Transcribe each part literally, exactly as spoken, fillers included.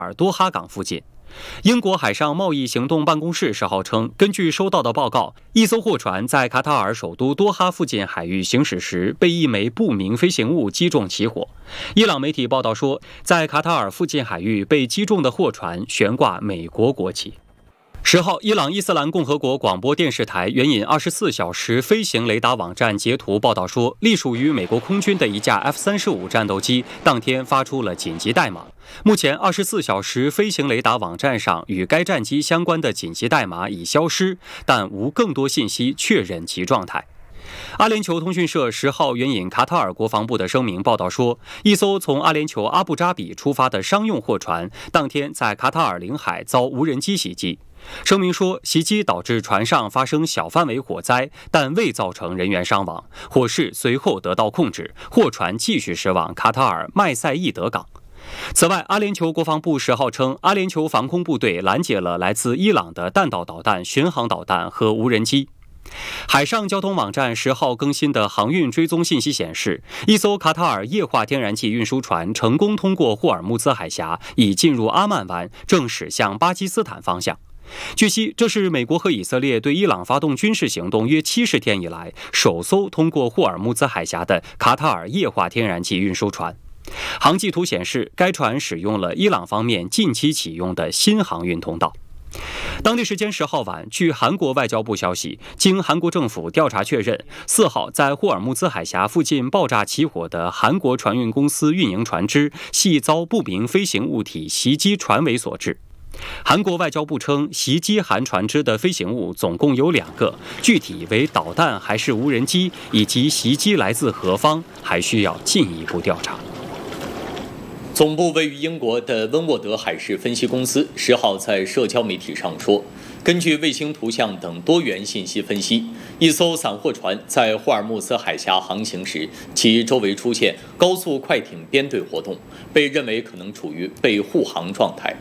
尔多哈港附近。英国海上贸易行动办公室十号称，根据收到的报告，一艘货船在卡塔尔首都多哈附近海域行驶时，被一枚不明飞行物击中起火。伊朗媒体报道说，在卡塔尔附近海域被击中的货船悬挂美国国旗。十号，伊朗伊斯兰共和国广播电视台援引二十四小时飞行雷达网站截图报道说，隶属于美国空军的一架 F 三十五 战斗机当天发出了紧急代码。目前，二十四小时飞行雷达网站上与该战机相关的紧急代码已消失，但无更多信息确认其状态。阿联酋通讯社十号援引卡塔尔国防部的声明报道说，一艘从阿联酋阿布扎比出发的商用货船当天在卡塔尔领海遭无人机袭击。声明说，袭击导致船上发生小范围火灾，但未造成人员伤亡，火势随后得到控制，货船继续驶往卡塔尔麦塞义德港。此外，阿联酋国防部十号称，阿联酋防空部队拦截了来自伊朗的弹道导弹、巡航导弹和无人机。海上交通网站十号更新的航运追踪信息显示，一艘卡塔尔液化天然气运输船成功通过霍尔木兹海峡，已进入阿曼湾，正驶向巴基斯坦方向。据悉，这是美国和以色列对伊朗发动军事行动约七十天以来首艘通过霍尔木兹海峡的卡塔尔液化天然气运输船。航迹图显示，该船使用了伊朗方面近期启用的新航运通道。当地时间十号晚，据韩国外交部消息，经韩国政府调查确认，四号在霍尔木兹海峡附近爆炸起火的韩国船运公司运营船只系遭不明飞行物体袭击船尾所致。韩国外交部称，袭击韩船只的飞行物总共有两个，具体为导弹还是无人机，以及袭击来自何方，还需要进一步调查。 总部位于英国的温沃德海事分析公司十号在社交媒体上说，根据卫星图像等多元信息分析，一艘散货船在霍尔木兹海峡航行时，其周围出现高速快艇编队活动，被认为可能处于被护航状态。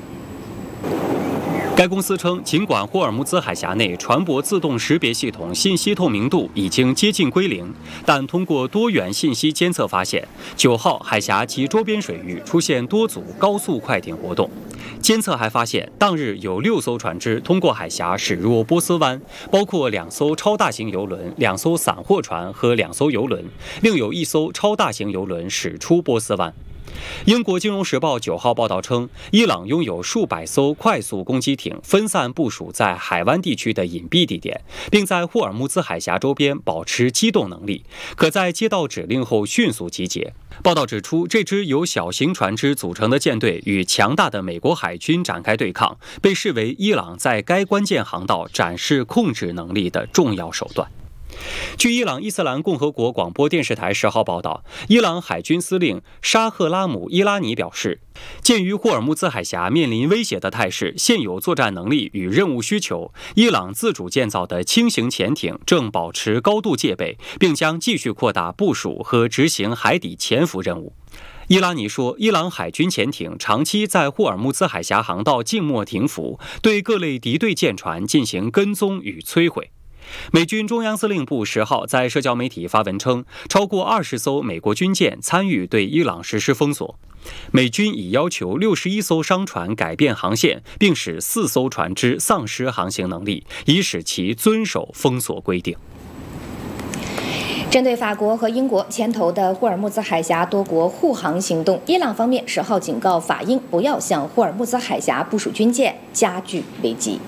该公司称，尽管霍尔木兹海峡内船舶自动识别系统信息透明度已经接近归零，但通过多元信息监测发现，九号海峡及周边水域出现多组高速快艇活动。监测还发现，当日有六艘船只通过海峡驶入波斯湾，包括两艘超大型邮轮、两艘散货船和两艘邮轮，另有一艘超大型邮轮驶出波斯湾。英国金融时报九号报道称，伊朗拥有数百艘快速攻击艇，分散部署在海湾地区的隐蔽地点，并在霍尔木兹海峡周边保持机动能力，可在接到指令后迅速集结。报道指出，这支由小型船只组成的舰队与强大的美国海军展开对抗，被视为伊朗在该关键航道展示控制能力的重要手段。据伊朗伊斯兰共和国广播电视台十号报道，伊朗海军司令沙赫拉姆伊拉尼表示，鉴于霍尔木兹海峡面临威胁的态势、现有作战能力与任务需求，伊朗自主建造的轻型潜艇正保持高度戒备，并将继续扩大部署和执行海底潜伏任务。伊拉尼说，伊朗海军潜艇长期在霍尔木兹海峡航道静默停伏，对各类敌对舰船进行跟踪与摧毁。美军中央司令部十号在社交媒体发文称，超过二十艘美国军舰参与对伊朗实施封锁。美军已要求六十一艘商船改变航线，并使四艘船只丧失航行能力，以使其遵守封锁规定。 针对法国和英国牵头的霍尔木兹海峡多国护航行动，伊朗方面十号警告法英不要向霍尔木兹海峡部署军舰，加剧危机。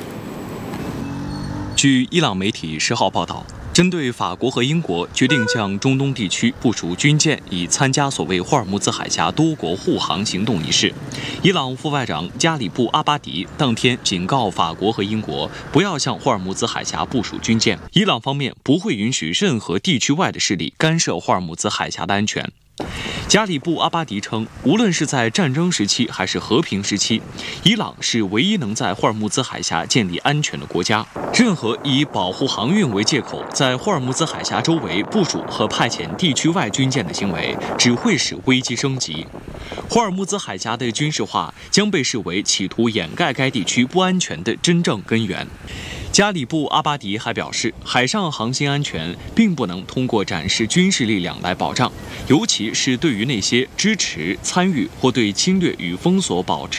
据伊朗媒体十号报道，针对法国和英国决定向中东地区部署军舰，以参加所谓霍尔木兹海峡多国护航行动一事，伊朗副外长加里布阿巴迪当天警告法国和英国不要向霍尔木兹海峡部署军舰，伊朗方面不会允许任何地区外的势力干涉霍尔木兹海峡的安全。加里布阿巴迪称，无论是在战争时期还是和平时期，伊朗是唯一能在霍尔木兹海峡建立安全的国家。任何以保护航运为借口，在霍尔木兹海峡周围部署和派遣地区外军舰的行为，只会使危机升级。霍尔木兹海峡的军事化将被视为企图掩盖该地区不安全的真正根源。加里布阿巴迪还表示，海上航行安全并不能通过展示军事力量来保障，尤其是对于那些支持、参与或对侵略与封锁保持